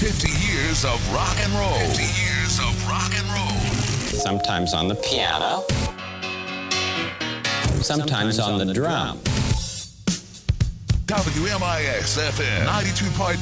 50 years of rock and roll. 50 years of rock and roll. Sometimes on the piano. Sometimes on the drum. WMIX FM 92.9